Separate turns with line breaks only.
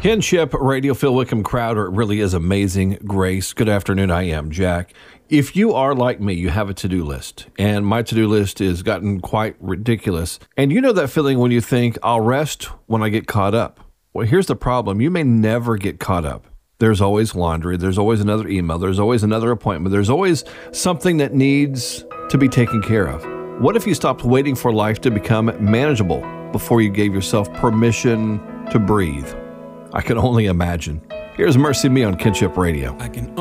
Kinship Radio, Phil Wickham Crowder. It really is amazing grace. Good afternoon. I am Jack. If you are like me, you have a to-do list, and my to-do list has gotten quite ridiculous. And you know that feeling when you think, I'll rest when I get caught up. Well, here's the problem. You may never get caught up. There's always laundry. There's always another email. There's always another appointment. There's always something that needs to be taken care of. What if you stopped waiting for life to become manageable before you gave yourself permission to breathe? I can only imagine. Here's Mercy Me on Kinship Radio.